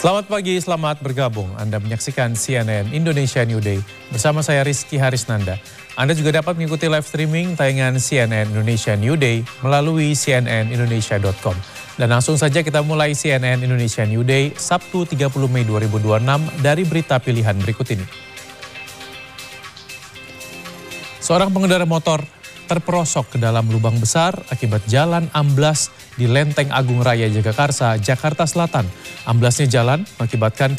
Selamat pagi, selamat bergabung. Anda menyaksikan CNN Indonesia New Day. Bersama saya Rizky Harisnanda. Anda juga dapat mengikuti live streaming tayangan CNN Indonesia New Day melalui cnnindonesia.com. Dan langsung saja kita mulai CNN Indonesia New Day Sabtu 30 Mei 2026 dari berita pilihan berikut ini. Seorang pengendara motor terperosok ke dalam lubang besar akibat jalan amblas di Lenteng Agung Raya Jagakarsa, Jakarta Selatan. Amblasnya jalan mengakibatkan